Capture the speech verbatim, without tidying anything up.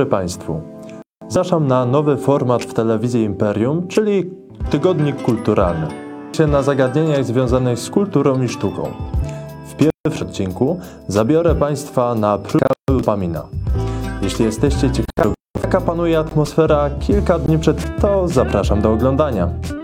dobry Państwu. Zapraszam na nowy format w telewizji Imperium, czyli Tygodnik Kulturalny. Na zagadnieniach związanych z kulturą i sztuką. W pierwszym odcinku zabiorę Państwa na przykład dopamina. Jeśli jesteście ciekawi, jaka panuje atmosfera kilka dni przed, to zapraszam do oglądania.